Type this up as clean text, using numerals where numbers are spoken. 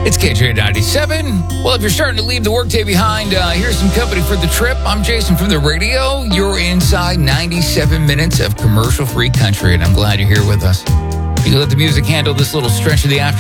It's KJ97. Well, if you're starting to leave the workday behind, here's some company for the trip. I'm Jason from the radio. You're inside 97 minutes of commercial-free country, and I'm glad you're here with us. You can let the music handle this little stretch of the afternoon.